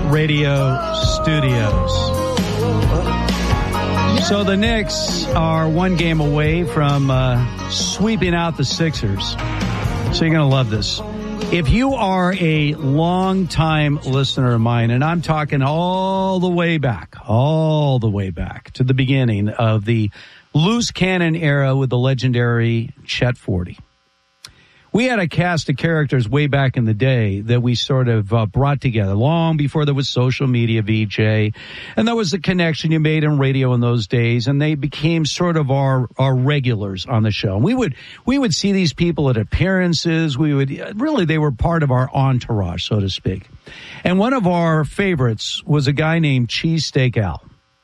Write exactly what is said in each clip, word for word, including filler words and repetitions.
Radio Studios. So the Knicks are one game away from uh, sweeping out the Sixers. So you're going to love this. If you are a long-time listener of mine, and I'm talking all the way back, all the way back to the beginning of the loose cannon era with the legendary Chet Forty. We had a cast of characters way back in the day that we sort of uh, brought together long before there was social media, V J. And there was a connection you made in radio in those days, and they became sort of our, our regulars on the show. And we would, we would see these people at appearances. We would, really, they were part of our entourage, so to speak. And one of our favorites was a guy named Cheesesteak Al.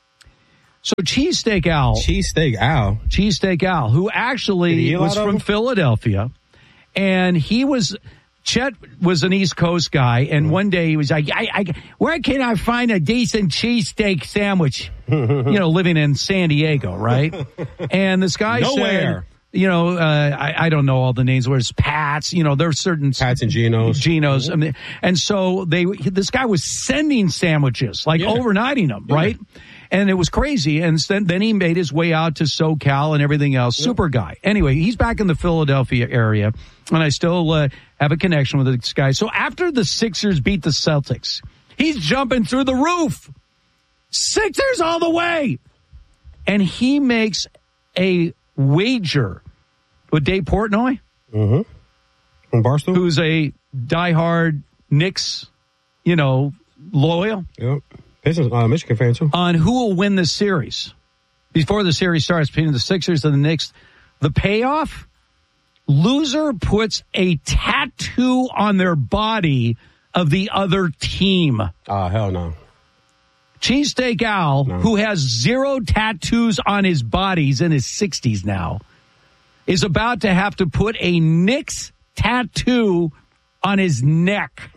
So Cheesesteak Al. Cheesesteak Al. Cheesesteak Al, who actually was from Philadelphia. And he was, Chet was an East Coast guy, and one day he was like, I, I, where can I find a decent cheesesteak sandwich? You know, living in San Diego, right? And this guy Nowhere. said, you know, uh, I, I don't know all the names, where's Pat's, you know, there's certain. Pat's and Geno's. Geno's. I mean, and so they, this guy was sending sandwiches, like yeah. overnighting them, right? Yeah. And it was crazy. And then he made his way out to SoCal and everything else. Super guy. Anyway, he's back in the Philadelphia area. And I still uh, have a connection with this guy. So after the Sixers beat the Celtics, he's jumping through the roof. Sixers all the way. And he makes a wager with Dave Portnoy. Mm-hmm. From Barstool. Who's a diehard Knicks, you know, loyal. Yep. Pistons, uh, Michigan fan too. On who will win this series. Before the series starts between the Sixers and the Knicks, the payoff, loser puts a tattoo on their body of the other team. Ah, uh, hell no. Cheesesteak Al, no. who has zero tattoos on his body, he's in his sixties now, is about to have to put a Knicks tattoo on his neck.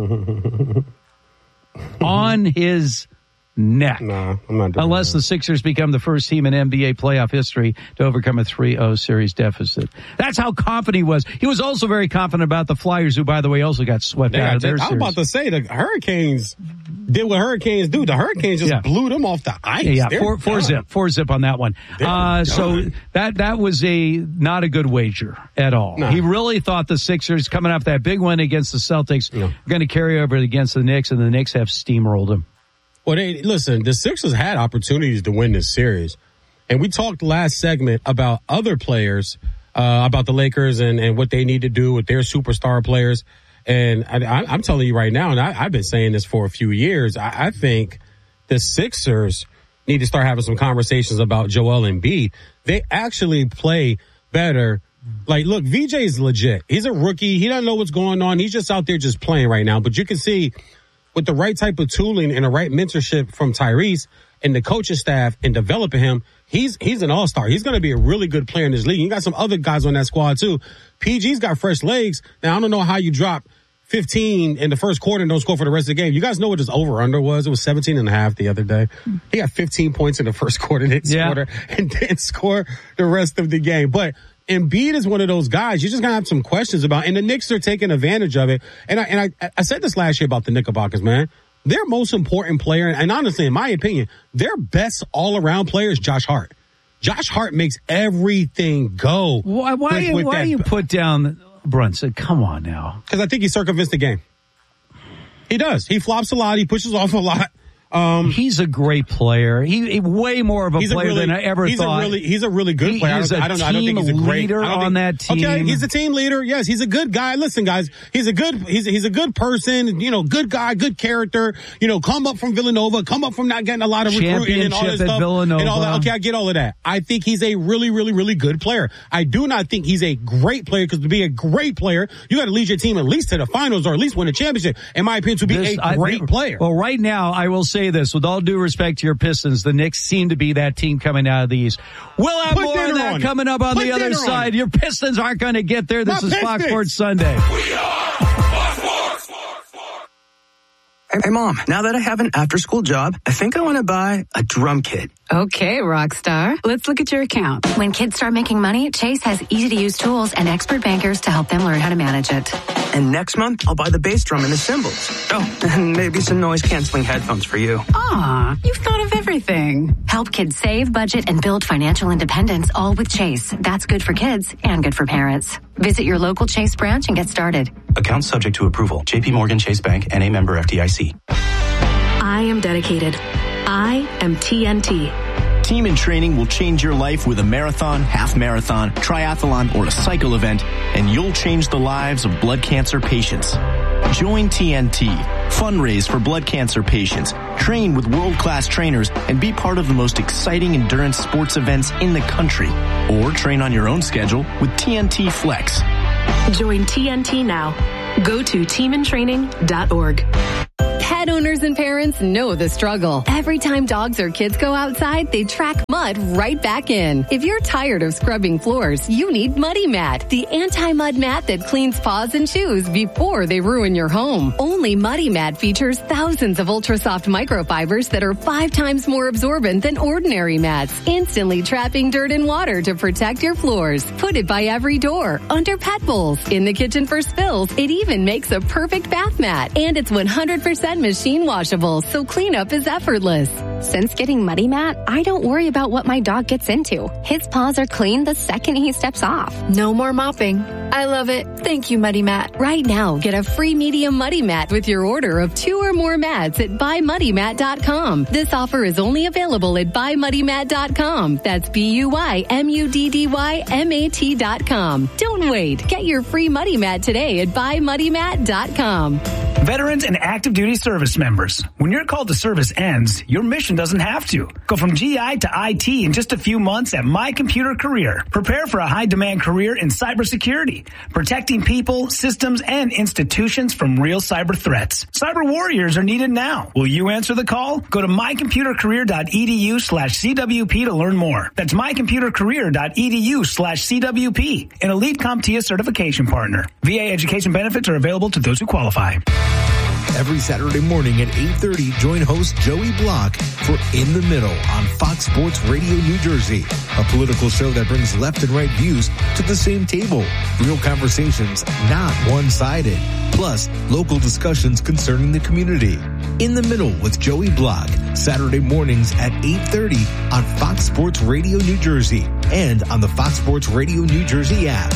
On his neck. No, I'm not doing Unless that. the Sixers become the first team in N B A playoff history to overcome a three oh series deficit. That's how confident he was. He was also very confident about the Flyers, who, by the way, also got swept they out got of their I was series. about to say, the Hurricanes did what Hurricanes do. The Hurricanes just yeah. blew them off the ice. Yeah, yeah. Four, four zip, four zip on that one. Uh, so that, that was a, not a good wager at all. No. He really thought the Sixers, coming off that big win against the Celtics, no. were going to carry over against the Knicks, and the Knicks have steamrolled him. Well, they, listen, the Sixers had opportunities to win this series. And we talked last segment about other players, uh, about the Lakers and, and what they need to do with their superstar players. And I, I'm telling you right now, and I, I've been saying this for a few years, I, I think the Sixers need to start having some conversations about Joel Embiid. They actually play better. Like, look, V J is legit. He's a rookie. He doesn't know what's going on. He's just out there just playing right now. But you can see with the right type of tooling and the right mentorship from Tyrese and the coaching staff and developing him, he's he's an all-star. He's going to be a really good player in this league. You got some other guys on that squad, too. P G's got fresh legs. Now, I don't know how you drop fifteen in the first quarter and don't score for the rest of the game. You guys know what his over-under was? It was seventeen and a half the other day. He got fifteen points in the first quarter, next yeah. quarter, and didn't score the rest of the game. But Embiid is one of those guys you just gotta have some questions about, and the Knicks are taking advantage of it. And I and I, I said this last year about the Knickerbockers, man. Their most important player, and honestly, in my opinion, their best all-around player is Josh Hart. Josh Hart makes everything go. Why? Why, with, with why that, you put down Brunson? Come on now. Because I think he circumvents the game. He does. He flops a lot. He pushes off a lot. Um, he's a great player. He, he way more of a player a really, than I ever he's thought. A really, he's a really good he, player. He's a I don't, team I don't think he's a great leader I don't on think, that team. Okay, he's a team leader. Yes, he's a good guy. Listen, guys, he's a good he's he's a good person. You know, good guy, good character. You know, come up from Villanova, come up from not getting a lot of recruiting and all that stuff Villanova. and all that. Okay, I get all of that. I think he's a really, really, really good player. I do not think he's a great player, because to be a great player, you got to lead your team at least to the finals or at least win a championship. In my opinion, to be this, a great I, player. Well, right now, I will say this with all due respect to your Pistons. The Knicks seem to be that team coming out of the East. We'll have Put more of that coming up on Put the other side. Your Pistons aren't going to get there. This My is Pistons. Fox Sports Sunday. We are Fox Sports. Hey, Mom, now that I have an after-school job, I think I want to buy a drum kit. Okay, Rockstar. Let's look at your account. When kids start making money, Chase has easy-to-use tools and expert bankers to help them learn how to manage it. And next month, I'll buy the bass drum and the cymbals. Oh, and maybe some noise-canceling headphones for you. Aw, you've thought of everything. Help kids save, budget, and build financial independence, all with Chase. That's good for kids and good for parents. Visit your local Chase branch and get started. Account subject to approval. J P Morgan Chase Bank and a member F D I C. I am dedicated. I am T N T. Team in Training will change your life with a marathon, half marathon, triathlon, or a cycle event, and you'll change the lives of blood cancer patients. Join T N T. Fundraise for blood cancer patients. Train with world-class trainers and be part of the most exciting endurance sports events in the country. Or train on your own schedule with T N T Flex. Join T N T now. Go to team in training dot org. Pet owners and parents know the struggle. Every time dogs or kids go outside, they track mud right back in. If you're tired of scrubbing floors, you need Muddy Mat, the anti-mud mat that cleans paws and shoes before they ruin your home. Only Muddy Mat features thousands of ultra-soft microfibers that are five times more absorbent than ordinary mats, instantly trapping dirt and water to protect your floors. Put it by every door, under pet bowls, in the kitchen for spills. It even makes a perfect bath mat, and it's one hundred percent machine washable, so cleanup is effortless. Since getting Muddy Mat, I don't worry about what my dog gets into. His paws are clean the second he steps off. No more mopping. I love it. Thank you, Muddy Mat. Right now, get a free medium Muddy Mat with your order of two or more mats at buy muddy mat dot com. This offer is only available at buy muddy mat dot com. That's B U Y M U D D Y M A T dot com. Don't wait. Get your free Muddy Mat today at buy muddy mat dot com. Veterans and active duty service members, when your call to service ends, your mission doesn't have to. Go from G I to I T in just a few months at My Computer Career. Prepare for a high-demand career in cybersecurity, protecting people, systems, and institutions from real cyber threats. Cyber warriors are needed now. Will you answer the call? Go to my computer career dot e d u slash C W P to learn more. That's my computer career dot e d u slash C W P, an elite CompTIA certification partner. V A education benefits are available to those who qualify. Every Saturday morning at eight thirty, join host Joey Block for In the Middle on Fox Sports Radio New Jersey, a political show that brings left and right views to the same table. Real conversations, not one-sided. Plus, local discussions concerning the community. In the Middle with Joey Block, Saturday mornings at eight thirty on Fox Sports Radio New Jersey and on the Fox Sports Radio New Jersey app.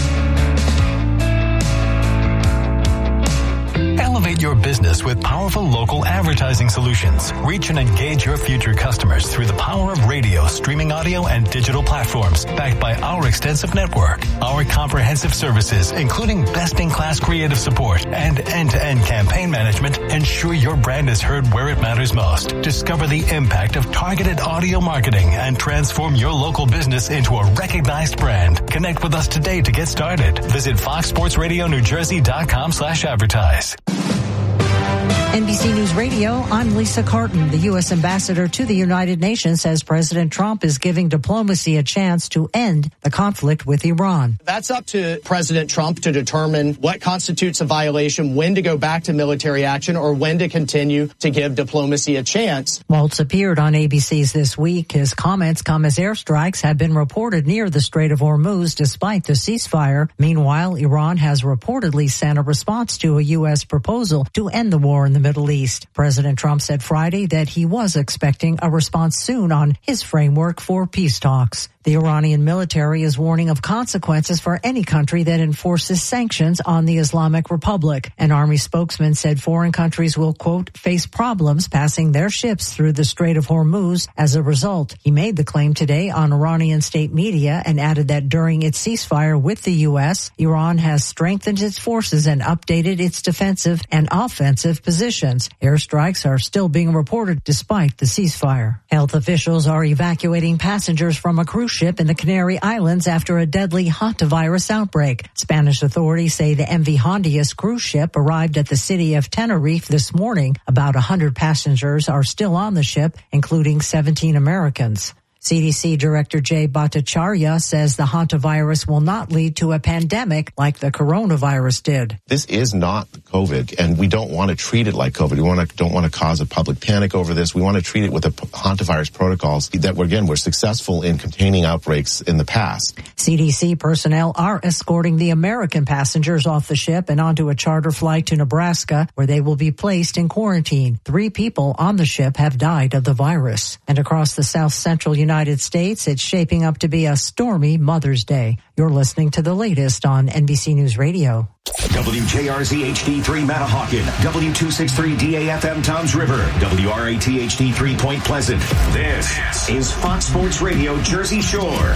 Elevate your business with powerful local advertising solutions. Reach and engage your future customers through the power of radio, streaming audio, and digital platforms backed by our extensive network. Our comprehensive services, including best-in-class creative support and end-to-end campaign management, ensure your brand is heard where it matters most. Discover the impact of targeted audio marketing and transform your local business into a recognized brand. Connect with us today to get started. Visit fox sports radio new jersey dot com slash advertise. N B C News Radio, I'm Lisa Carton. The U S ambassador to the United Nations says President Trump is giving diplomacy a chance to end the conflict with Iran. That's up to President Trump to determine what constitutes a violation, when to go back to military action, or when to continue to give diplomacy a chance. Waltz appeared on A B C's This Week. His comments come as airstrikes have been reported near the Strait of Hormuz despite the ceasefire. Meanwhile, Iran has reportedly sent a response to a U S proposal to end the war in the Middle East. President Trump said Friday that he was expecting a response soon on his framework for peace talks. The Iranian military is warning of consequences for any country that enforces sanctions on the Islamic Republic. An army spokesman said foreign countries will, quote, face problems passing their ships through the Strait of Hormuz as a result. He made the claim today on Iranian state media and added that during its ceasefire with the U S, Iran has strengthened its forces and updated its defensive and offensive positions. Airstrikes are still being reported despite the ceasefire. Health officials are evacuating passengers from a cruise ship in the Canary Islands after a deadly hantavirus outbreak. Spanish authorities say the M V Hondias cruise ship arrived at the city of Tenerife this morning. About one hundred passengers are still on the ship, including seventeen Americans. C D C Director Jay Bhattacharya says the hantavirus will not lead to a pandemic like the coronavirus did. This is not COVID, and we don't want to treat it like COVID. We want to, don't want to cause a public panic over this. We want to treat it with the hantavirus protocols that, were, again, were successful in containing outbreaks in the past. C D C personnel are escorting the American passengers off the ship and onto a charter flight to Nebraska, where they will be placed in quarantine. Three people on the ship have died of the virus. And across the south central United States, it's shaping up to be a stormy Mother's Day. You're listening to the latest on N B C News Radio. W J R Z H D three Manahawkin, W two sixty-three D A F M Toms River, W R A T H D three Point Pleasant. This is Fox Sports Radio Jersey Shore.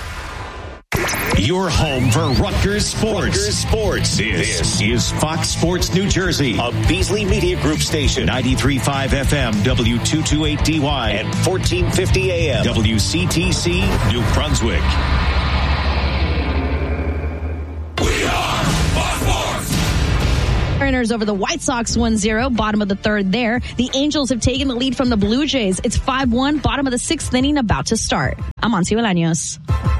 Your home for Rutgers Sports. Rutgers Sports. This, this is Fox Sports New Jersey, a Beasley Media Group station, ninety-three point five F M, W two twenty-eight D Y, and fourteen fifty A M, W C T C, New Brunswick. We are Fox Sports. Mariners over the White Sox one zero, bottom of the third there. The Angels have taken the lead from the Blue Jays. It's five one, bottom of the sixth inning about to start. I'm Monty Bolaños.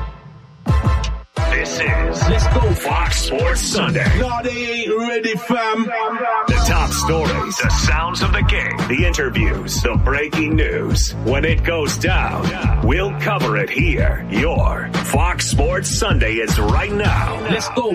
This is Let's Go Fox Sports Sunday. No, they ain't ready, fam. The top stories, the sounds of the game, the interviews, the breaking news. When it goes down, we'll cover it here. Your Fox Sports Sunday is right now. Let's go.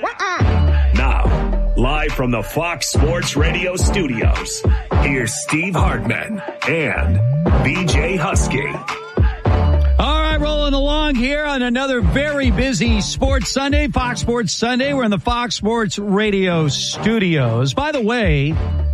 Now, live from the Fox Sports Radio studios, here's Steve Hartman and B J Husky. All right, rolling along here on another very busy Sports Sunday, Fox Sports Sunday. We're in the Fox Sports Radio studios. By the way,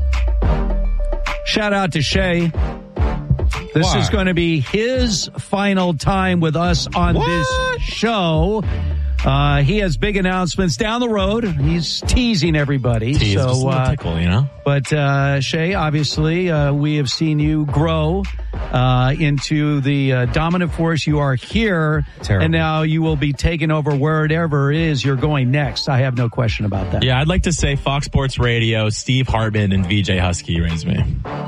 shout out to Shay. This Why? is going to be his final time with us on what? this show. Uh, he has big announcements down the road. He's teasing everybody. Tease, so, just a uh, tickle, you know? But, uh, Shay, obviously, uh, we have seen you grow, uh, into the, uh, dominant force you are here. Terrible. And now you will be taking over wherever it is you're going next. I have no question about that. Yeah, I'd like to say Fox Sports Radio, Steve Hartman, and V J Husky raised me.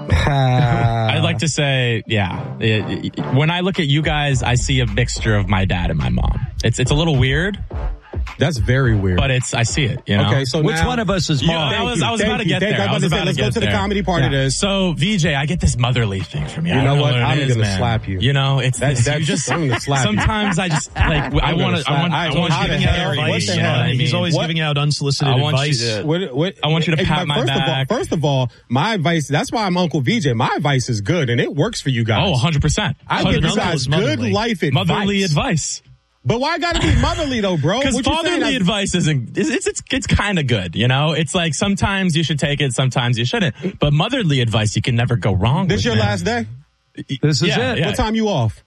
I'd like to say, yeah, it, it, when I look at you guys, I see a mixture of my dad and my mom. It's, it's a little weird. That's very weird. But it's, I see it, you know? Okay, so which now, one of us is mom? Yeah, I was, I was about to get there. I was about to Let's go to the comedy part yeah. of this. So, V J, I get this motherly thing from you. You I know know what? what I'm is, going to man. slap you. You know, it's that's, this, that's you just, I'm going to slap sometimes you. I just, like, I want to, I want, I want you to giving out advice. You know what I mean? He's always what? giving out unsolicited I want advice. You to, what, what, I want you to hey, pat my first back. Of all, first of all, my advice, that's why I'm Uncle V J. My advice is good, and it works for you guys. Oh, one hundred percent. I give you guys good life advice. Motherly advice. But why gotta be motherly though, bro? Because fatherly advice isn't, it's, it's, it's, it's kind of good, you know? It's like sometimes you should take it, sometimes you shouldn't. But motherly advice, you can never go wrong this with. This your man. last day? This is yeah, it. Yeah. What time you off?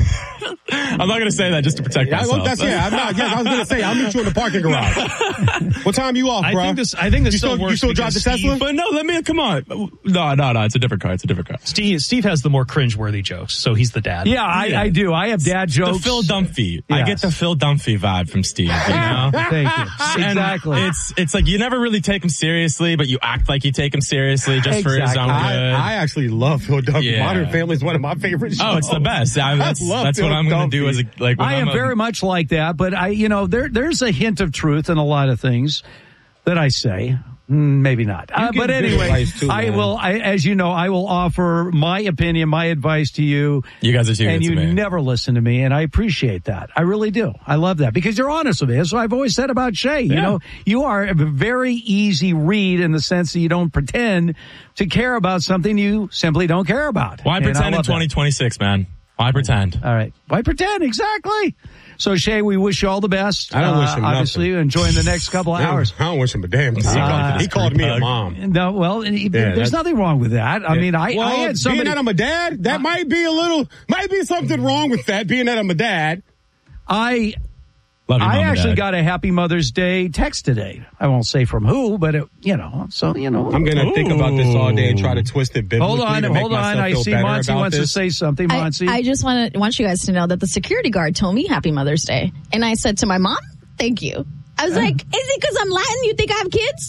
I'm not going to say that just to protect myself. I, that's, yeah, I'm not, yeah, I was going to say, I'll meet you in the parking garage. What time you off, bro? I think this, I think this you still, still works. You still drive the Steve, Tesla? But no, let me, come on. No, no, no, it's a different car. It's a different car. Steve, Steve has the more cringeworthy jokes, so he's the dad. Yeah, I, yeah. I do. I have dad jokes. The Phil Dunphy. Yes. I get the Phil Dunphy vibe from Steve, you know? Thank you. And exactly. It's, it's like you never really take him seriously, but you act like you take him seriously just exactly. for his own good. I, I actually love Phil Dunphy. Yeah. Modern Family is one of my favorite shows. Oh, it's the best. I, that's I that's Phil what I'm going to do as a, like, I am I'm a, very much like that, but I, you know, there, there's a hint of truth in a lot of things that I say. Maybe not. Uh, but anyway, too, I will, I, as you know, I will offer my opinion, my advice to you. You guys are too and good you to me. never listen to me, and I appreciate that. I really do. I love that because you're honest with me. That's what I've always said about Shay. Yeah. You know, you are a very easy read in the sense that you don't pretend to care about something you simply don't care about. Why and pretend in twenty twenty-six, that. man? Why pretend? All right. Why pretend? Exactly. So, Shay, we wish you all the best. I don't uh, wish him obviously, nothing. enjoying the next couple of hours. I don't wish him a damn thing. Uh, he called me a mom. No, well, he, yeah, there's nothing wrong with that. I yeah. mean, I, well, I had somebody. Being that I'm a dad, that uh, might be a little, might be something wrong with that, being that I'm a dad. I... Love you, I Mom actually and got a Happy Mother's Day text today. I won't say from who, but it, you know, so you know. I'm gonna Ooh. think about this all day and try to twist it biblically. Hold on, to make hold on. I see Monty wants this. to say something. Monty, I, I just want to want you guys to know that the security guard told me Happy Mother's Day, and I said to my mom, "Thank you." I was uh. like, "Is it because I'm Latin? You think I have kids?"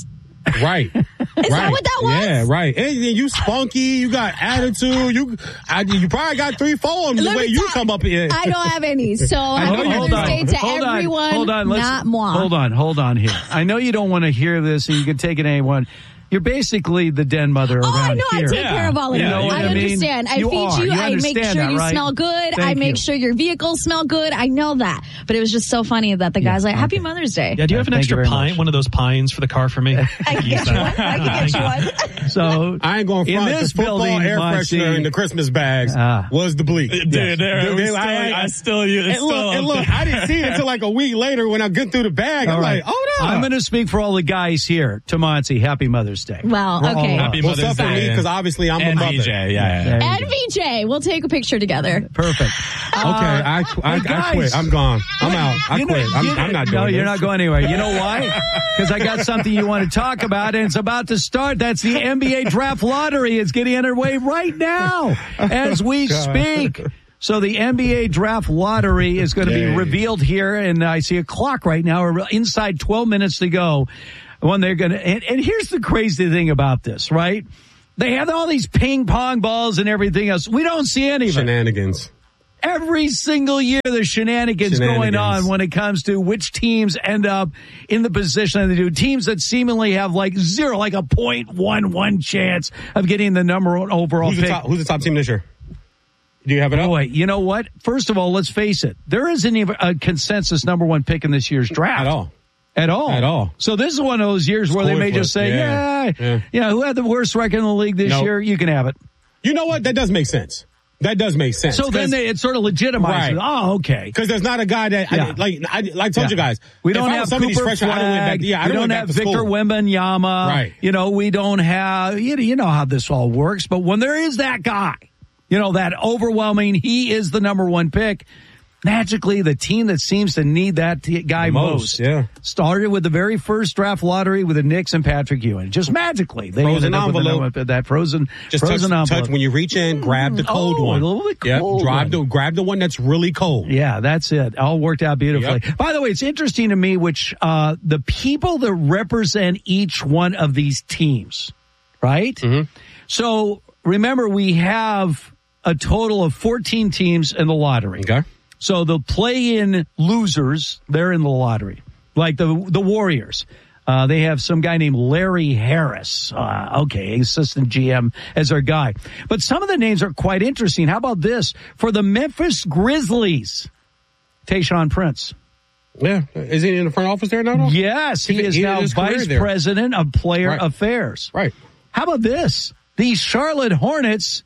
Right. Is right. that what that was? Yeah, right. And you spunky, you got attitude, you I, you probably got three, four of them the Let way me you tell- come up here. I don't have any, so happy hold Mother's on. Day to Hold on. everyone, Hold on. Let's, not moi. Hold on. Hold on here. I know you don't want to hear this, and you can take it anyone. You're basically the den mother around Oh, I know. here. I take care of all of You you. know what I I mean? understand. I You feed are. you. You I make understand sure that, you right? smell good. Thank I make you. sure your vehicles smell good. I know that. But it was just so funny that the guy's like, Happy Mother's Day. Yeah, do you have an Thank you extra very pine, much. one of those pines for the car for me? I can get you one. I can get you one. So I ain't going to in front. this The football building, air Muncie- freshener in the Christmas bags Ah. was the bleak. Dude, Yes. there, Dude, we they- still, I- I, I- still use And look, and look, I didn't see it until like a week later when I get through the bag. I'm All right. like, oh no. I'm going to speak for all the guys here. To Monty, happy Mother's Day. Well, We're all okay. up. Happy Well, Mother's except for me, Day. because obviously I'm and a mother. V J, yeah, yeah. There you And go. V J, we'll take a picture together. Perfect. Okay, I, I, Hey, I guys. quit. I'm gone. I'm out. I You know- quit. I'm, you- I'm not doing No, this. you're not going anywhere. You know why? Because I got something you want to talk about, and it's about to start. That's the N B A Draft Lottery. It's getting underway right now as we speak. So the N B A Draft Lottery is going to be Yay. revealed here, and I see a clock right now. We're inside twelve minutes to go. When they're going to, and, and here's the crazy thing about this, right? They have all these ping pong balls and everything else. We don't see any of it. Shenanigans. Every single year, there's shenanigans, going Shenanigans. on when it comes to which teams end up in the position that they do. Teams that seemingly have like zero, like a point one one chance of getting the number one overall Who's the, pick. top, who's the top team this year? Do you have it up? Boy, you know what? First of all, let's face it. There isn't even a consensus number one pick in this year's draft. At all. At all. At all. So this is one of those years where they Coin may flip. just say, yeah, Yeah. yeah, Yeah. who had the worst record in the league this Nope. year? You can have it. You know what? That does make sense. That does make sense. So then they, it sort of legitimizes. Right. Oh, okay. Because there's not a guy that, Yeah. I, like, I, like I told Yeah. you guys. We if don't I was have somebody's Cooper freshman, I don't went back. Flagg. Yeah, I we don't don't went have back to Victor school. Wembanyama. Right. You know, we don't have, you know, you know how this all works. But when there is that guy, you know, that overwhelming, he is the number one pick. Magically, the team that seems to need that t- guy Most, most, yeah. started with the very first draft lottery with the Knicks and Patrick Ewing. Just magically, they Frozen ended up with the envelope. number- that frozen, Just frozen touch, envelope. touch when you reach in, grab the cold Oh, one. a little bit Yep, cold grab one. the grab the one that's really cold. Yeah, that's it. All worked out beautifully. Yep. By the way, it's interesting to me which uh the people that represent each one of these teams, right? Mm-hmm. So remember, we have a total of fourteen teams in the lottery. Okay. So the play-in losers, they're in the lottery, like the the Warriors. Uh, they have some guy named Larry Harris. Uh, okay, assistant G M as their guy. But some of the names are quite interesting. How about this? For the Memphis Grizzlies, Tayshaun Prince. Yeah. Is he in the front office there now? Yes, he He is ended now his career vice there. president of player Right. affairs. Right. How about this? The Charlotte Hornets,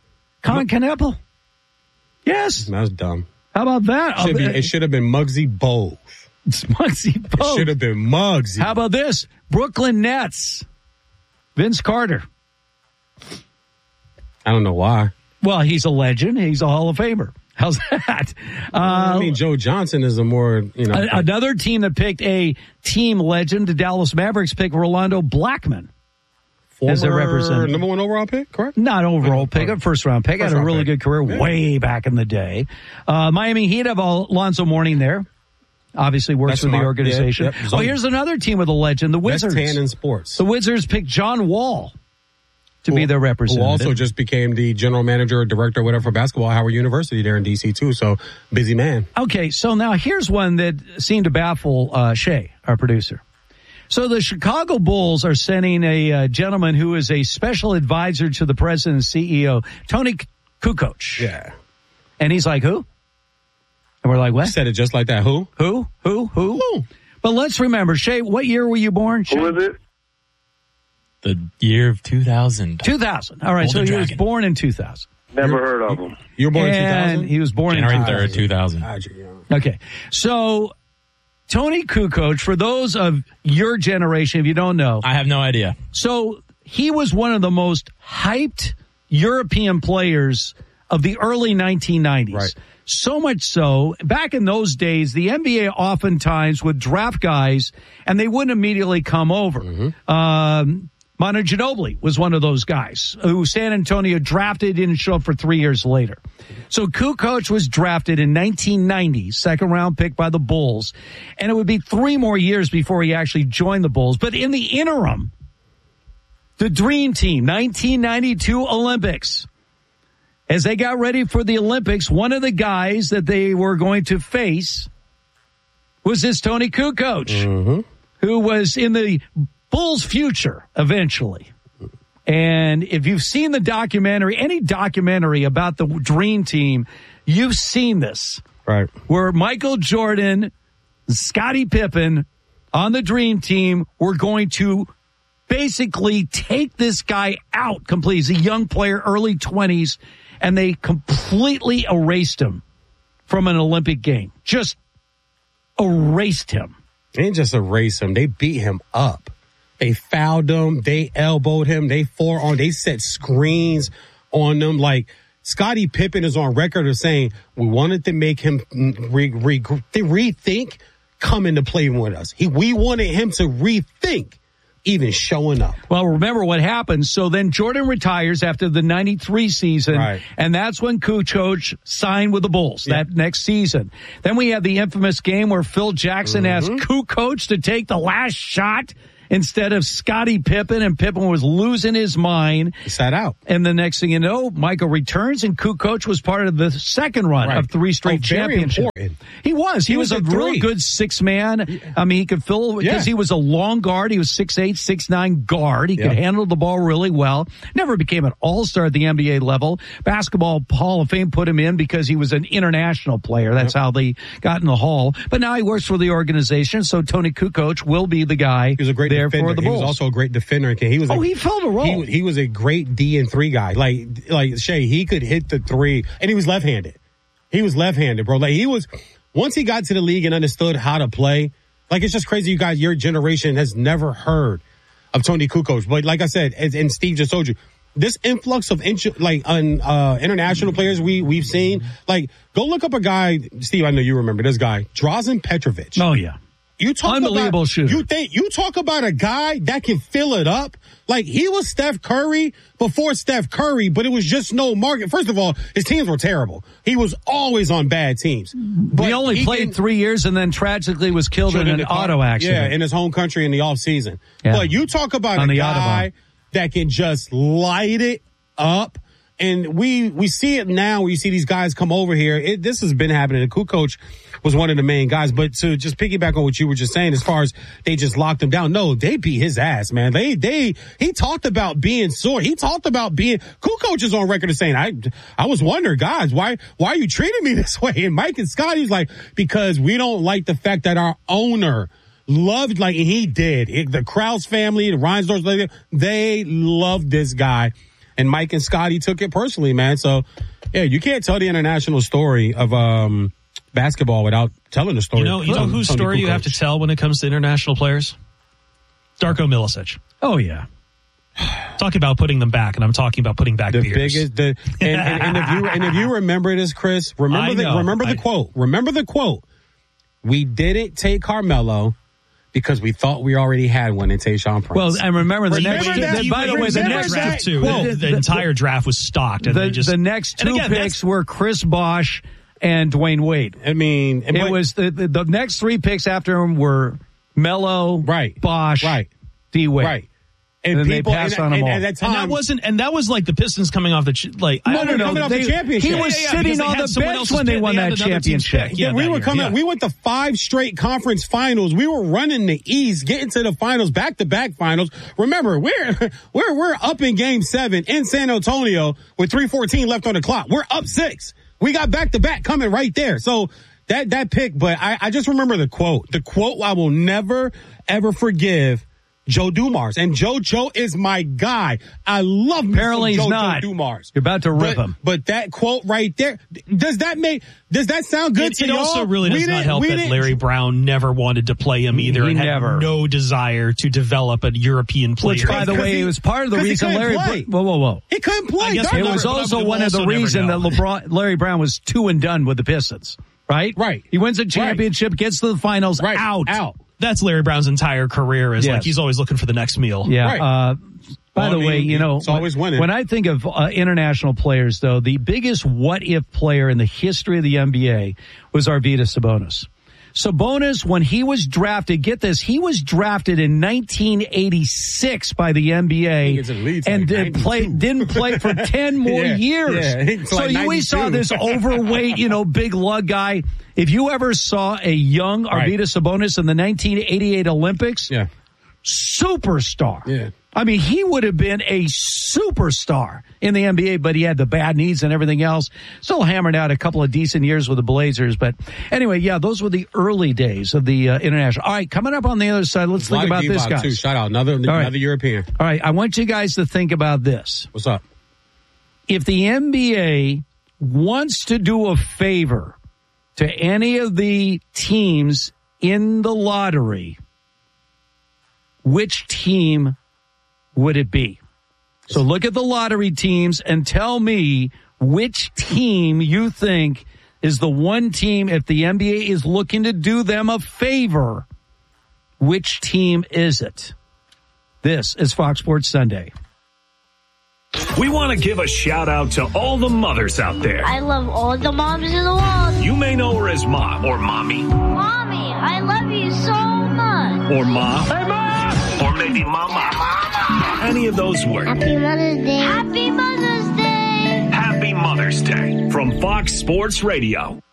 Con Kneppel. Yes. That's dumb. How about that? Should be, it should have been Muggsy Bogues. It's Muggsy It Bogues. should have been Muggsy. How about this? Brooklyn Nets, Vince Carter. I don't know why. Well, he's a legend. He's a Hall of Famer. How's that? Uh, I mean, Joe Johnson is a more, you know. a- another team that picked a team legend, the Dallas Mavericks, picked Rolando Blackman as their former representative. number one overall pick, correct? Not overall pick, a first round pick. First Had a round really pick. good career Yeah. way back in the day. Uh, Miami Heat have Alonzo Mourning there. Obviously works That's for the smart. organization. Yeah, yep. Oh, here's another team with a legend, the Best Wizards. tan in sports. The Wizards picked John Wall to be Who- their representative. Who also just became the general manager or director or whatever for basketball at Howard University there in D C too. So busy man. Okay, so now here's one that seemed to baffle uh, Shay, our producer. So the Chicago Bulls are sending a uh, gentleman who is a special advisor to the president and C E O, Tony Kukoc. Yeah. And he's like, who? And we're like, what? Said it just like that. Who? Who? Who? Who? Who? But let's remember, Shay, what year were you born? Shay? Who is it? The year of two thousand. two thousand. All right, Golden so he was Dragon. born in two thousand. Never heard of him. You were born in two And thousand? he was born January in third, two thousand. Okay. So Tony Kukoc, for those of your generation, if you don't know. I have no idea. So he was one of the most hyped European players of the early nineteen nineties. Right. So much so, back in those days, the N B A oftentimes would draft guys and they wouldn't immediately come over. Mm-hmm. Um, Manu Ginobili was one of those guys who San Antonio drafted, didn't show up for three years later. So Kukoc was drafted in nineteen ninety, second round pick by the Bulls, and it would be three more years before he actually joined the Bulls. But in the interim, The Dream Team, nineteen ninety-two Olympics. As they got ready for the Olympics, one of the guys that they were going to face was this Tony Kukoc, mm-hmm. who was in the Bulls' future eventually. And if you've seen the documentary, any documentary about the Dream Team, you've seen this. Right. Where Michael Jordan, Scottie Pippen on the Dream Team were going to basically take this guy out completely. He's a young player, early twenties, and they completely erased him from an Olympic game. Just erased him. They didn't just erase him. They beat him up. They fouled him. They elbowed him. They forearmed. They set screens on them. Like, Scottie Pippen is on record of saying, we wanted to make him re- re- rethink coming to play with us. He, we wanted him to rethink even showing up. Well, remember what happened. So then Jordan retires after the ninety-three season, right. and that's when Kukoc signed with the Bulls yeah. that next season. Then we have the infamous game where Phil Jackson mm-hmm. asked Kukoc to take the last shot instead of Scottie Pippen, and Pippen was losing his mind. He sat out. And the next thing you know, Michael returns, and Kukoc was part of the second run right. of three straight oh, championships. He was. He, he was, was a real three. good six man. Yeah. I mean, he could fill because yeah. he was a long guard. He was six eight, six nine guard. He yep. could handle the ball really well. Never became an all-star at the N B A level. Basketball Hall of Fame put him in because he was an international player. That's yep. how they got in the Hall. But now he works for the organization, so Tony Kukoc will be the guy. He was a great there defender. for the Bulls. Bulls. He was also a great defender. He was. Oh, a, he filled a role. He, he was a great D and three guy. Like, like Shay, he could hit the three, and he was left-handed. He was left-handed, bro. Like, he was. Once he got to the league and understood how to play, like, it's just crazy. You guys, your generation has never heard of Tony Kukoc. But like I said, and, and Steve just told you, this influx of inch, like on uh, international players we we've seen. Like, go look up a guy, Steve. I know you remember this guy, Drazen Petrovic. Oh yeah. You talk Unbelievable about, shooter. You think you talk about a guy that can fill it up. Like, he was Steph Curry before Steph Curry, but it was just no market. First of all, his teams were terrible. He was always on bad teams. But he only he played can, three years and then tragically was killed, killed in, in an auto car, accident. Yeah, in his home country in the off season. Yeah. But you talk about on a the guy Autobahn. that can just light it up. And we, we see it now. We see these guys come over here. It, this has been happening. And Kukoc was one of the main guys. But to just piggyback on what you were just saying, as far as they just locked him down, no, they beat his ass, man. They, they, he talked about being sore. He talked about being, Kukoc is on record of saying, I, I was wondering, guys, why, why are you treating me this way? And Mike and Scotty's like, because we don't like the fact that our owner loved, like he did. It, the Krause family, the Reinsdorf, they loved this guy. And Mike and Scotty took it personally, man. So, yeah, you can't tell the international story of um, basketball without telling the story. You know, you know whose story you have to tell when it comes to international players? Darko Milicic. Oh, yeah. Talking about putting them back, and I'm talking about putting back the beers. biggest. The, and, and, and if you and if you remember this, Chris, remember the remember the I, quote. Remember the quote. We didn't take Carmelo because we thought we already had one in Tayshaun Prince. Well, and remember the remember next. That, by the way, the next draft too. Well, the, the, the entire draft was stocked, and the, they just the next two again, picks were Chris Bosh and Dwayne Wade. I mean, it but, was the, the the next three picks after him were Melo, right, Bosh, right, D Wade. Right. And, and people, they passed and, on them and, all. And, that time, and that wasn't, and that was like the Pistons coming off the ch- like. No, I no, no, coming off they, the championship. He was yeah, yeah, sitting on the bench when they won that championship. Yeah, yeah we that were year, coming. yeah. We went to five straight conference finals. We were running the East, getting to the finals, back to back finals. Remember, we're we're we're up in Game Seven in San Antonio with three fourteen left on the clock. We're up six. We got back to back coming right there. So that that pick, but I, I just remember the quote. The quote I will never ever forgive. Joe Dumars. And Joe Joe is my guy. I love me Apparently Joe, he's not. Joe Dumars. You're about to rip but, him. But that quote right there, does that make, does that sound good it, to it y'all? It also really does we not help that Larry Brown never wanted to play him either he and never. had no desire to develop a European player. Which, by the way, he, it was part of the reason Larry Brown. Whoa, whoa, whoa. He couldn't play. It was also one of the reasons that LeBron, Larry Brown was two and done with the Pistons. Right? Right. He wins a championship, right. gets to the finals, right. out. Out. That's Larry Brown's entire career is yes. like he's always looking for the next meal. Yeah. Right. Uh, by well, the I mean, way, you know, it's always winning. When I think of uh, international players, though, the biggest what-if player in the history of the N B A was Arvydas Sabonis. Sabonis, when he was drafted, get this, he was drafted in nineteen eighty-six by the N B A and did play, didn't play for ten more yeah, years. Yeah, so like you always saw this overweight, you know, big lug guy. If you ever saw a young Right. Arvydas Sabonis in the nineteen eighty-eight Olympics, yeah. superstar. Yeah. I mean, he would have been a superstar in the N B A, but he had the bad knees and everything else. Still hammered out a couple of decent years with the Blazers. But anyway, yeah, those were the early days of the uh, international. All right, coming up on the other side, let's think about this, guys. Too. Shout out, another, right. another European. All right, I want you guys to think about this. What's up? If the N B A wants to do a favor to any of the teams in the lottery, which team would it be? So look at the lottery teams and tell me which team you think is the one team, if the N B A is looking to do them a favor, which team is it? This is Fox Sports Sunday. We want to give a shout out to all the mothers out there. I love all the moms in the world. You may know her as Mom or Mommy. Mommy, I love you so much. Or Ma. Hey, Ma! Or maybe Mama. Mama. Any of those work. Happy Mother's Day. Happy Mother's Day. Happy Mother's Day from Fox Sports Radio.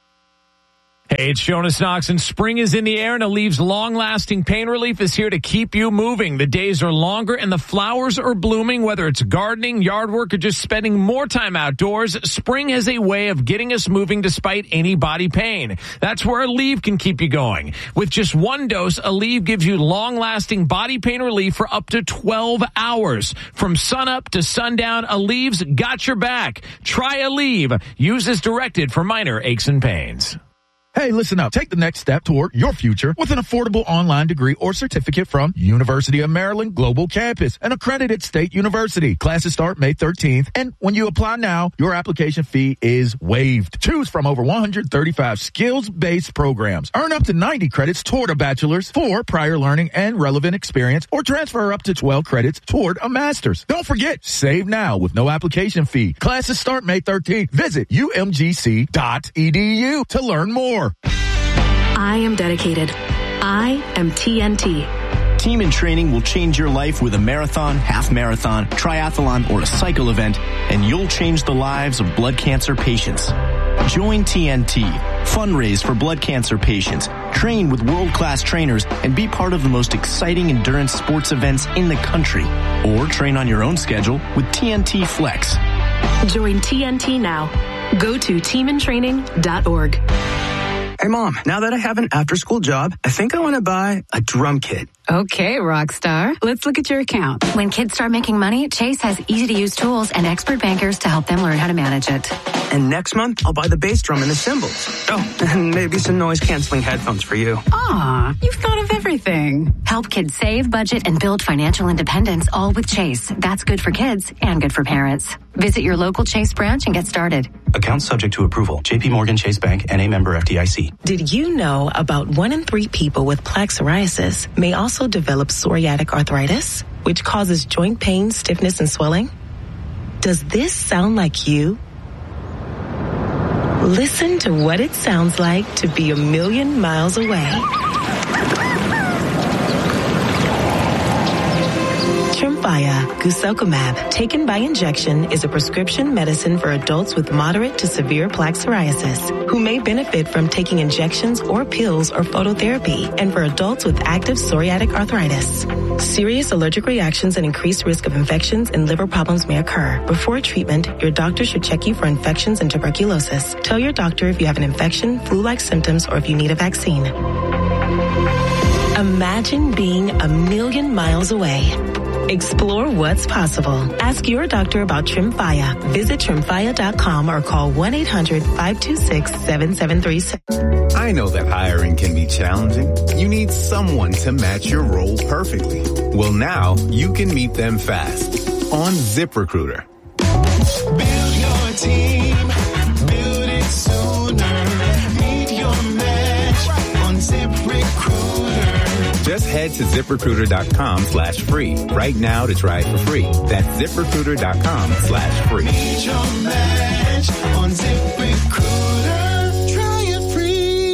Hey, it's Jonas Knox, and spring is in the air, and Alev's long-lasting pain relief is here to keep you moving. The days are longer, and the flowers are blooming. Whether it's gardening, yard work, or just spending more time outdoors, spring has a way of getting us moving despite any body pain. That's where Aleve can keep you going. With just one dose, Aleve gives you long-lasting body pain relief for up to twelve hours. From sunup to sundown, Aleve's got your back. Try Aleve. Use as directed for minor aches and pains. Hey, listen up. Take the next step toward your future with an affordable online degree or certificate from University of Maryland Global Campus, an accredited state university. Classes start May thirteenth, and when you apply now, your application fee is waived. Choose from over one hundred thirty-five skills-based programs. Earn up to ninety credits toward a bachelor's for prior learning and relevant experience, or transfer up to twelve credits toward a master's. Don't forget, save now with no application fee. Classes start May thirteenth. Visit U M G C dot E D U to learn more. I am dedicated. I am T N T. Team in Training will change your life with a marathon, half marathon, triathlon, or a cycle event, and you'll change the lives of blood cancer patients. Join T N T, fundraise for blood cancer patients, train with world-class trainers, and be part of the most exciting endurance sports events in the country. Or train on your own schedule with T N T Flex. Join T N T now. Go to team in training dot org. Hey, Mom, now that I have an after-school job, I think I want to buy a drum kit. Okay, Rockstar. Let's look at your account. When kids start making money, Chase has easy-to-use tools and expert bankers to help them learn how to manage it. And next month, I'll buy the bass drum and the cymbals. Oh, and maybe some noise-canceling headphones for you. Aw, you've thought of everything. Help kids save, budget, and build financial independence, all with Chase. That's good for kids and good for parents. Visit your local Chase branch and get started. Account subject to approval. J P Morgan Chase Bank, N A member F D I C. Did you know about one in three people with plaque psoriasis may also develop psoriatic arthritis, which causes joint pain, stiffness, and swelling? Does this sound like you? Listen to what it sounds like to be a million miles away. Tremfya guselkumab, taken by injection, is a prescription medicine for adults with moderate to severe plaque psoriasis who may benefit from taking injections or pills or phototherapy, and for adults with active psoriatic arthritis. Serious allergic reactions and increased risk of infections and liver problems may occur. Before treatment, your doctor should check you for infections and tuberculosis. Tell your doctor if you have an infection, flu-like symptoms, or if you need a vaccine. Imagine being a million miles away. Explore what's possible. Ask your doctor about Tremfya. Visit tremfya dot com or call one eight hundred five two six seven seven three six. I know that hiring can be challenging. You need someone to match your role perfectly. Well, now you can meet them fast on ZipRecruiter. Build your team. Build it sooner. Meet your match on ZipRecruiter. Just head to ZipRecruiter.com slash free right now to try it for free. That's ZipRecruiter.com slash free. Meet your match on ZipRecruiter. Try it free.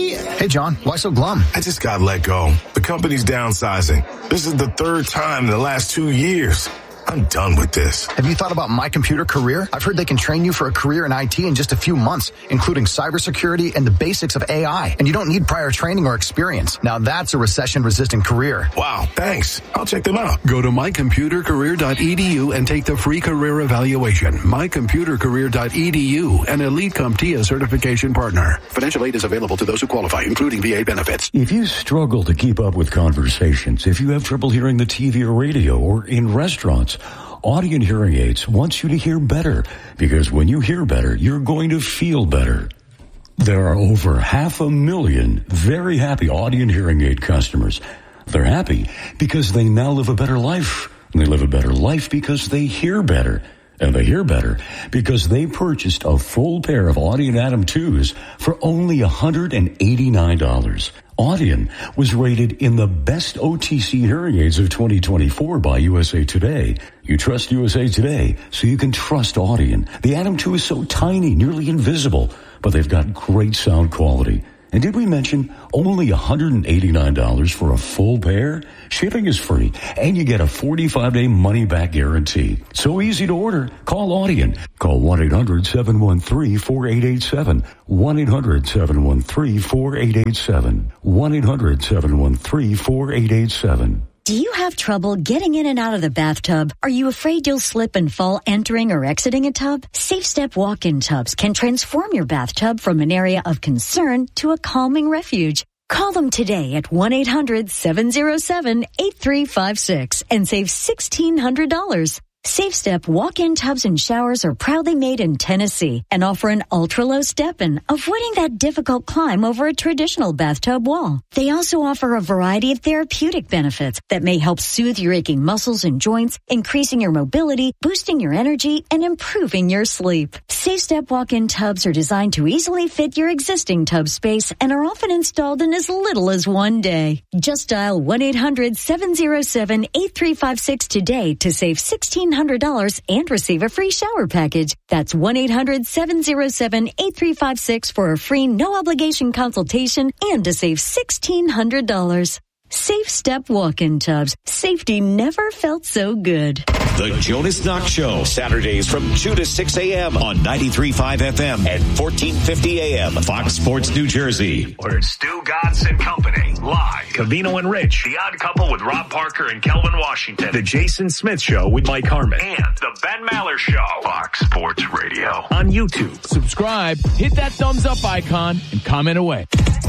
Hey, John, why so glum? I just got let go. The company's downsizing. This is the third time in the last two years. I'm done with this. Have you thought about My Computer Career? I've heard they can train you for a career in I T in just a few months, including cybersecurity and the basics of A I. And you don't need prior training or experience. Now that's a recession-resistant career. Wow, thanks. I'll check them out. Go to my computer career dot e d u and take the free career evaluation. my computer career dot e d u, an Elite CompTIA certification partner. Financial aid is available to those who qualify, including V A benefits. If you struggle to keep up with conversations, if you have trouble hearing the T V or radio or in restaurants, Audient Hearing Aids wants you to hear better, because when you hear better, you're going to feel better. There are over half a million very happy Audient Hearing Aid customers. They're happy because they now live a better life. And they live a better life because they hear better. And they hear better because they purchased a full pair of Audient Atom twos for only one hundred eighty-nine dollars. Audient was rated in the best O T C hearing aids of twenty twenty-four by U S A Today. You trust U S A Today, so you can trust Audient. The Atom two is so tiny, nearly invisible, but they've got great sound quality. And did we mention only one hundred eighty-nine dollars for a full pair? Shipping is free, and you get a forty-five day money-back guarantee. So easy to order. Call Audient. Call one eight hundred seven one three four eight eight seven. one eight hundred seven one three four eight eight seven. one eight hundred seven one three four eight eight seven. Do you have trouble getting in and out of the bathtub? Are you afraid you'll slip and fall entering or exiting a tub? Safe Step walk-in tubs can transform your bathtub from an area of concern to a calming refuge. Call them today at one eight hundred seven oh seven eight three five six and save sixteen hundred dollars. Safe Step walk-in tubs and showers are proudly made in Tennessee and offer an ultra-low step-in, avoiding that difficult climb over a traditional bathtub wall. They also offer a variety of therapeutic benefits that may help soothe your aching muscles and joints, increasing your mobility, boosting your energy, and improving your sleep. Safe Step walk-in tubs are designed to easily fit your existing tub space and are often installed in as little as one day. Just dial one eight hundred seven oh seven eight three five six today to save sixteen hundred dollars and receive a free shower package. That's one eight hundred seven oh seven eight three five six for a free no-obligation consultation and to save sixteen hundred dollars. Safe Step walk-in tubs. Safety never felt so good. The Jonas Knox Show, Saturdays from two to six a.m. on ninety-three point five F M and fourteen fifty A M, Fox Sports New Jersey. Where it's Stu Gatz and Company, live. Covino and Rich, The Odd Couple with Rob Parker and Kelvin Washington. The Jason Smith Show with Mike Harmon. And The Ben Maller Show, Fox Sports Radio. On YouTube. Subscribe, hit that thumbs up icon, and comment away.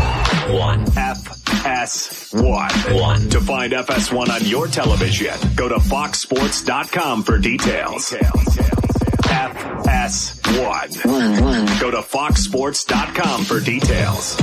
One. F S one. One. To find F S one on your television, go to fox sports dot com for details. F S one. One, one. Go to fox sports dot com for details.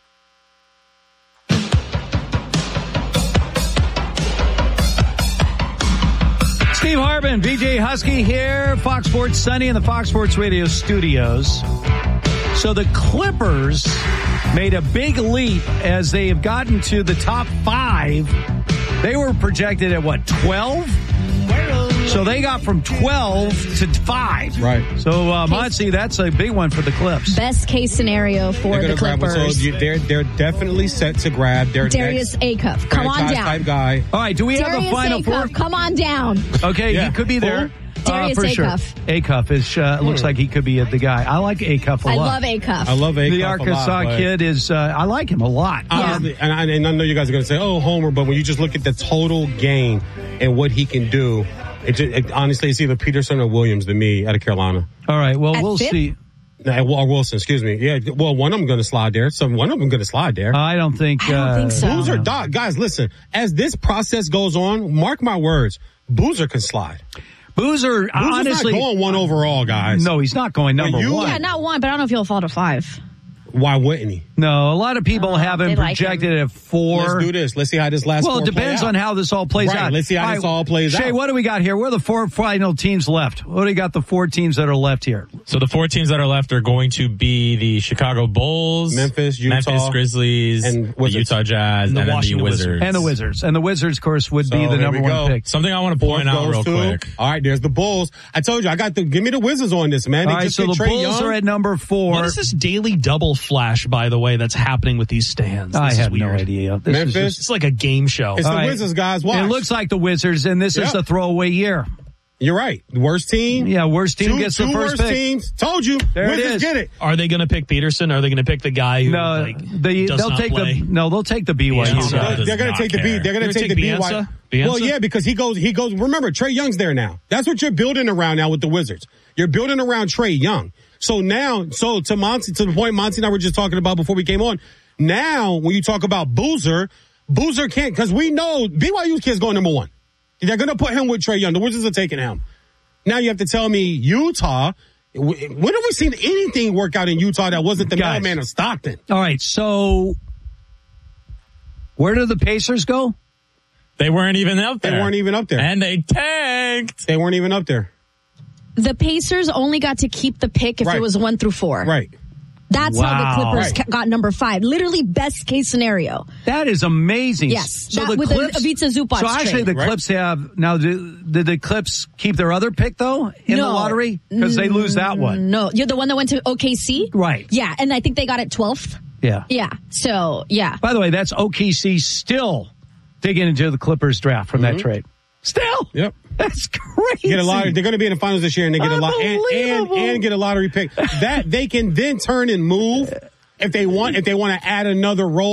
Steve Hartman, V J Husky here, Fox Sports Sunday in the Fox Sports Radio studios. So the Clippers made a big leap as they have gotten to the top five. They were projected at what, twelve? So they got from twelve to five. Right. So, uh, Monty, that's a big one for the Clips. Best case scenario for the Clippers. Grab, so they're, they're definitely set to grab their Darius Acuff. Come on down. Type guy. All right, do we Darius have a final Acuff, four? come on down. Okay, yeah. he could be there. Darius uh, for Acuff. Sure. Acuff is, uh, looks like he could be the guy. I like Acuff a I lot. love Acuff. I love Acuff The Arkansas a lot, kid is, uh, I like him a lot. Yeah. Uh, and, I, and I know you guys are going to say, oh, Homer, but when you just look at the total game and what he can do, it, just, it honestly, it's either Peterson or Williams to me out of Carolina. All right, well, At we'll fifth? see. Nah, or Wilson, excuse me. Yeah, well, one of them going to slide there. So one of them going to slide there. I don't think. I don't uh, think so. Boozer, dog, guys, listen. As this process goes on, mark my words, Boozer can slide. Boozer, Boozer's honestly, not going one overall, guys. No, he's not going number you, one. Yeah, not one, but I don't know if he'll fall to five. Why wouldn't he? No, a lot of people Uh, have him they like projected at four. Let's do this. Let's see how this last Well, it four depends play on out. how this all plays right, out. Let's see how all this right, all plays Shay, out. what do we got here? Where are the four final teams left? What do we got the four teams that are left here? So the four teams that are left are going to be the Chicago Bulls, Memphis, Utah, Memphis Grizzlies, and the Utah Jazz, And the and, then the Washington Wizards. Wizards. And the Wizards. And the Wizards, of course, would So be the here number we one go. pick. Something I want to Fourth point out goes real to- quick. All right, there's the Bulls. I told you, I got the, give me the Wizards on this, man. They All right, just so get the Trae Bulls Young. are at number four. What is this daily double flash, by the way, that's happening with these stands. This I is have weird. no idea. This Memphis? is just- It's like a game show. It's All the right. Wizards, guys. Watch. It looks like the Wizards, and this Yep. is a throwaway year. You're right. Worst team. Yeah, worst team two, gets the two first worst pick. teams. Told you. There it Wizards is. get it. Are they going to pick Peterson? Or are they going to pick the guy who No, like, they, does they'll not take play? the no, they'll take the B Y U Bielsa guy. does They're going not to take the B. care. They're going You're to take the gonna B Y. Bielsa? Bielsa? Well, yeah, because he goes. He goes. Remember, Trey Young's there now. That's what you're building around now with the Wizards. You're building around Trey Young. So now, so to Monty, to the point Monty and I were just talking about before we came on. Now, when you talk about Boozer, Boozer can't because we know B Y U's kid's going number one. They're going to put him with Trey Young. The Wizards are taking him. Now you have to tell me Utah. When have we seen anything work out in Utah that wasn't the Guys. mailman of Stockton? All right, so where do the Pacers go? They weren't even up They there. weren't even up there. And they tanked. They weren't even up there. The Pacers only got to keep the pick if Right. it was one through four. Right. That's Wow. how the Clippers Right. ca- got number five. Literally best case scenario. That is amazing. Yes, So that the with the Clips, Ivica Zubac So actually, trade. the Right. Clips have now. Do, did the Clips keep their other pick though in the No. lottery because they lose that one? No, you're the one that went to O K C? Right. Yeah, and I think they got it twelfth. Yeah. Yeah, so, yeah. By the way, that's O K C still digging into the Clippers draft from that trade. Still. Yep. That's crazy. Get a lottery. They're going to be in the finals this year, and they get a lot and, and Unbelievable. and get a lottery pick. That they can then turn and move if they want. If they want to add another role.